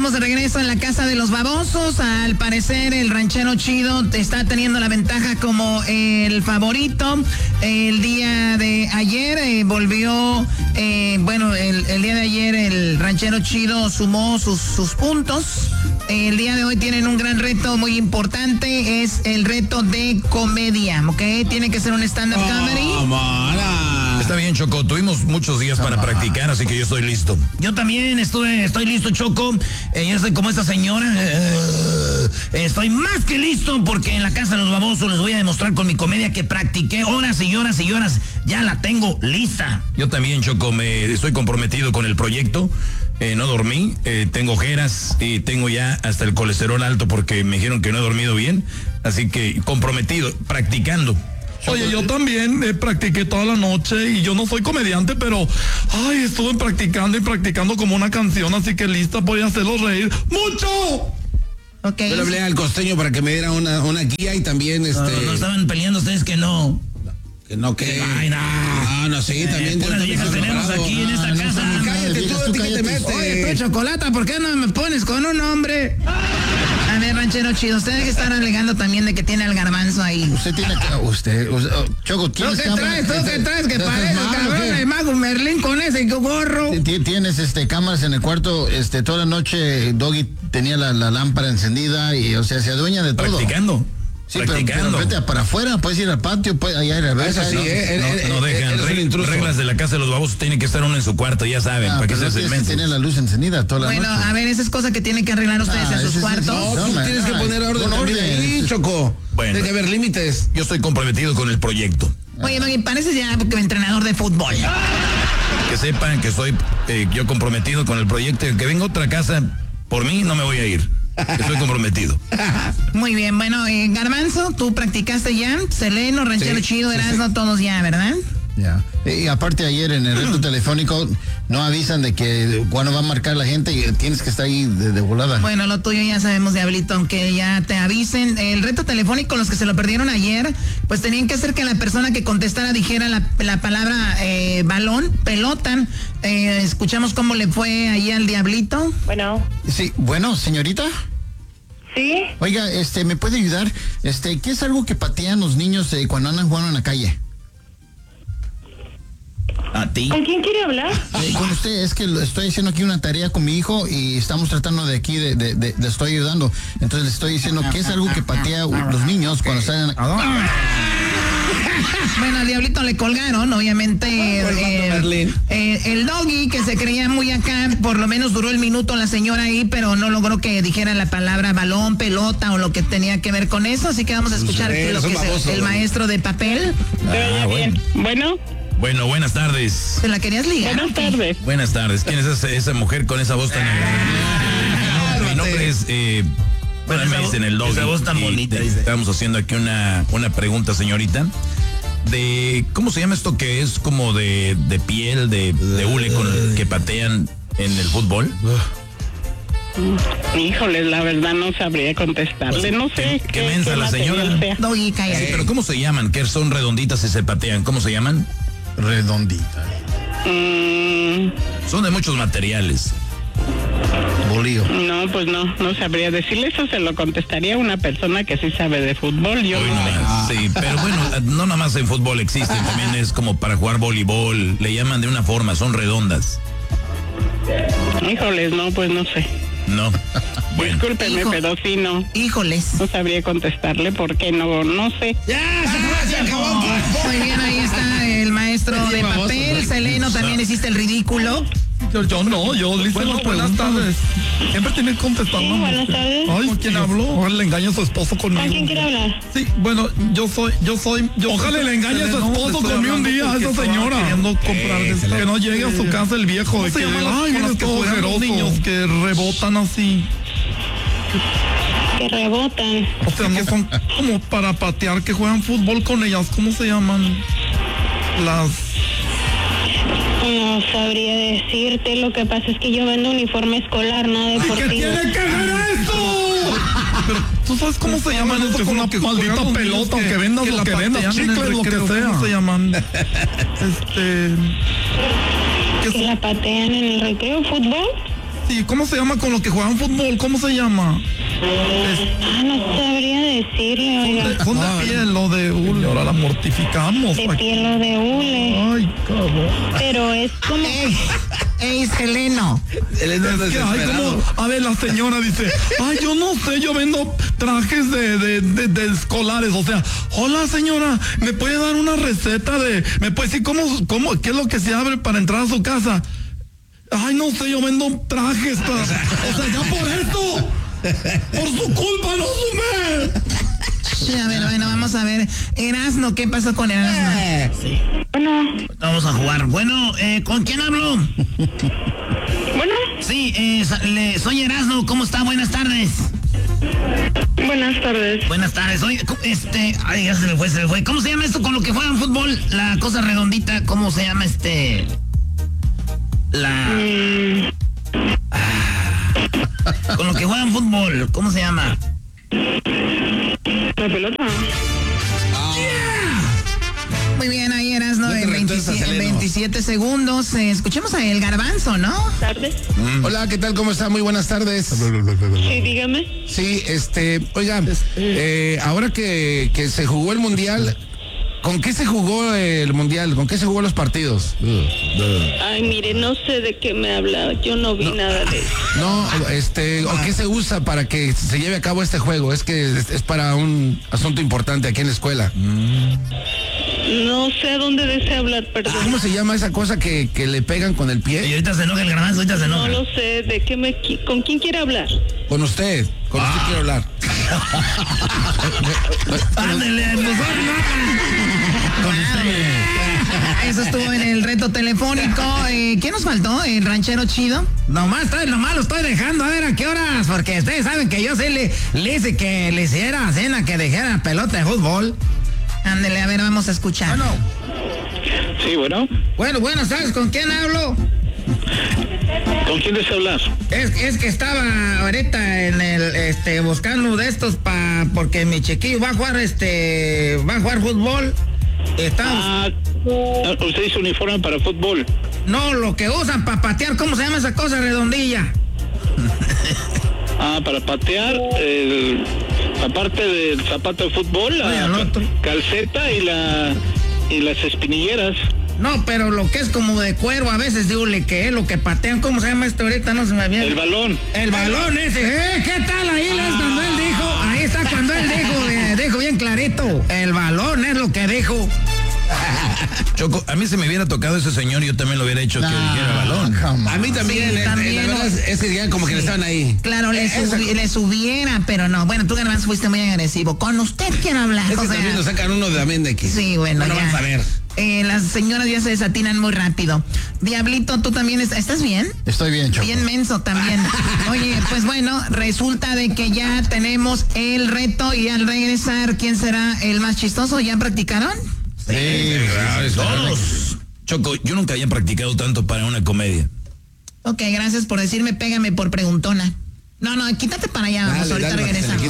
estamos de regreso en la casa de los babosos. Al parecer el ranchero chido está teniendo la ventaja como el favorito. El día de ayer volvió, el día de ayer el ranchero chido sumó sus puntos. El día de hoy tienen un gran reto muy importante, es el reto de comedia, ¿ok? Tiene que ser un stand-up comedy. Está bien, Choco, tuvimos muchos días para practicar, así que yo estoy listo. Yo también estoy listo, Choco. Yo soy como esta señora. Estoy más que listo porque en la casa de los babosos les voy a demostrar con mi comedia que practiqué horas y horas y horas. Ya la tengo lista. Yo también, Choco, estoy comprometido con el proyecto. No dormí, tengo ojeras y tengo ya hasta el colesterol alto porque me dijeron que no he dormido bien. Así que comprometido, practicando. Oye, yo también practiqué toda la noche y yo no soy comediante, pero estuve practicando como una canción, así que lista, voy a hacerlos reír ¡mucho! Okay. Yo le hablé al costeño para que me diera una guía y también No estaban peleando ustedes que no. Que no, que... Ay, no. Sí, también... Buenas viejas tenemos aquí en esta casa. Cállate, tú te metes. Oye, tú, Chocolata, ¿por qué no me pones con un hombre? A ver, ranchero chido, ustedes que están alegando también de que tiene al garbanzo ahí. Usted tiene que... Choco, ¿tienes ¿Tú qué traes? Que parece cabrón el mago Merlín con ese gorro. Tienes cámaras en el cuarto, toda la noche Doggy tenía la lámpara encendida y, se adueña de todo. Practicando. Sí, pero vete para afuera, puedes ir al patio, allá ir a ver. No dejan, reglas de la casa de los babosos, tienen que estar uno en su cuarto, ya saben, para que se tiene la luz encendida toda la noche. Bueno, a ver, esa es cosa que tienen que arreglar ustedes en sus cuartos. No, tú tienes que poner orden también ahí, Choco. Bueno, tiene que haber límites. Yo estoy comprometido con el proyecto. Oye, Maggie, pareces ya entrenador de fútbol. Que sepan que estoy yo comprometido con el proyecto, que venga otra casa, por mí no me voy a ir. Estoy comprometido. Muy bien, bueno, Garbanzo, tú practicaste ya, Seleno, Ranchero Chido, Erasmo, todos ya, ¿verdad? Ya. Y aparte ayer en el reto telefónico no avisan de que cuando va a marcar la gente y tienes que estar ahí de volada. Bueno, lo tuyo ya sabemos, Diablito, aunque ya te avisen. El reto telefónico, los que se lo perdieron ayer, pues tenían que hacer que la persona que contestara dijera la palabra balón, pelota. Escuchamos cómo le fue ahí al Diablito. Bueno. Sí, bueno, señorita. Sí. Oiga, ¿me puede ayudar? ¿Qué es algo que patean los niños cuando andan jugando en la calle? ¿A ti? ¿Con quién quiere hablar? Con usted, es que estoy haciendo aquí una tarea con mi hijo y estamos tratando de aquí, le estoy ayudando. Entonces le estoy diciendo que es algo que patea los niños cuando salen. Bueno, al Diablito le colgaron, obviamente. El Doggy, que se creía muy acá, por lo menos duró el minuto la señora ahí, pero no logró que dijera la palabra balón, pelota o lo que tenía que ver con eso. Así que vamos a escuchar lo que es el maestro de papel. Bien. Bueno. Bueno, buenas tardes. ¿Te la querías ligar? Buenas tardes. Buenas tardes. ¿Quién es esa mujer con esa voz tan agradable? Mi nombre es... me dicen el Doggy. Esa voz tan bonita, dice. Estamos haciendo aquí una pregunta, señorita. ¿Cómo se llama esto que es como de piel, de hule con el que patean en el fútbol? Híjole, la verdad no sabría contestarle, no sé. ¿Qué mensa la señora? Doggy, cállate. Sí, pero ¿cómo se llaman? Que son redonditas y se patean. ¿Cómo se llaman? Redondita. Son de muchos materiales. Bolío. No, pues no sabría decirle. Eso se lo contestaría a una persona que sí sabe de fútbol. Yo Hoy no. nomás, sí, pero bueno, no nada más en fútbol existen, también es como para jugar voleibol, le llaman de una forma, son redondas. Híjoles, no, pues no sé. No. Bueno. Discúlpeme, pero sí no. Híjoles. No sabría contestarle porque no sé. Se acabó. Muy bien, ahí está el maestro de papel. Seleno, también hiciste el ridículo. Yo le hice buenas tardes. Siempre tiene que contestar. Sí, buenas tardes. Ay, ¿con quién habló? Le engaña a su esposo conmigo. ¿Con quién quiere hablar? Sí, bueno, yo soy. Ojalá le engañe a su esposo conmigo un día a esa señora. Que no llegue a su casa el viejo. De que los niños que rebotan así. Que rebotan. O sea, no son como para patear, que juegan fútbol con ellas. ¿Cómo se llaman? No sabría decirte, lo que pasa es que yo vendo uniforme escolar, no deportivo. ¿Qué tiene que ver eso? Pero tú sabes cómo se llaman eso, con una maldita pelota, aunque vendas lo que vendas, chicles, lo que sea. ¿Cómo se llaman? ¿Que la patean en el recreo, fútbol? Sí, ¿cómo se llama con los que juegan fútbol? ¿Cómo se llama? No sabría decirle, oiga. Son de piel o de hule. Ahora la mortificamos. De piel o de hule. Ay, cabrón. Pero es como... ¡Ey, Seleno! Es que, ay, como, a ver, la señora dice, ay, yo no sé, yo vendo trajes de escolares, o sea, hola señora, ¿me puede dar una receta me puede decir qué es lo que se abre para entrar a su casa? Ay, no sé, yo vendo trajes, o sea, ya por esto, por su culpa, no sumé. A ver, bueno, vamos a ver. Erasno, ¿qué pasó con Erasno? Sí. Bueno. Vamos a jugar. Bueno, ¿con quién hablo? Bueno. Sí, soy Erasno. ¿Cómo está? Buenas tardes. Buenas tardes. Buenas tardes. Oye, ay, ya se me fue. ¿Cómo se llama esto con lo que juegan fútbol? La cosa redondita, ¿cómo se llama con lo que juegan fútbol, ¿cómo se llama? La pelota. Muy bien, ahí Erasno en 27 segundos. Escuchemos a El Garbanzo, ¿no? Tardes. Hola, ¿qué tal? ¿Cómo está? Muy buenas tardes. Sí, dígame. Sí, oiga, ahora que se jugó el Mundial, ¿con qué se jugó el Mundial? ¿Con qué se jugó los partidos? Ay, mire, no sé de qué me habla. Yo no vi nada de eso. No, ¿o qué se usa para que se lleve a cabo este juego? Es que es para un asunto importante aquí en la escuela. No sé a dónde desea hablar, perdón. ¿Cómo se llama esa cosa que le pegan con el Y pie? ahorita se enoja el Garbanzo, ahorita se enoja. No lo sé, de qué ¿con quién quiere hablar? Con usted quiero hablar. Ándele, pues, Eso estuvo en el reto telefónico. ¿Qué nos faltó? ¿El ranchero chido? nomás lo estoy dejando a ver a qué horas, porque ustedes saben que yo sí le hice que le hiciera cena, que dejara pelota de fútbol. Ándele, a ver, vamos a escuchar. Bueno. Sí, bueno. Bueno, ¿sabes con quién hablo? ¿Con quién desea hablar? Es que estaba ahorita en el buscando de estos porque mi chiquillo va a jugar fútbol. Usted hizo uniforme para fútbol. No, lo que usan para patear, ¿cómo se llama esa cosa redondilla? Para patear, aparte del zapato de fútbol, la calceta y las espinilleras. No, pero lo que es como de cuero, a veces digo que es lo que patean, ¿cómo se llama esto ahorita? No se me viene. El balón. El balón ese. ¿Qué tal ahí? Cuando él dijo, ahí está cuando él dijo bien clarito. El balón es lo que dijo. Choco, a mí se me hubiera tocado ese señor, yo también lo hubiera hecho que dijera balón. Jamás. A mí también, Sí, también la verdad es que ya como que le estaban ahí. Claro, le subiera, pero no. Bueno, tú, Garbanzo, fuiste muy agresivo. Con usted quiero hablar. Es que también nos sacan uno también de aquí. Sí, bueno, ya. ya. Vamos a ver. Las señoras ya se desatinan muy rápido. Diablito, tú también estás bien. Estoy bien, Choco. Bien menso también. Oye, pues bueno, resulta de que ya tenemos el reto y al regresar, ¿quién será el más chistoso? ¿Ya practicaron? Sí, Todos. Choco, yo nunca había practicado tanto para una comedia. Ok, gracias por decirme, pégame por preguntona. No, quítate para allá, vamos, ahorita regresamos.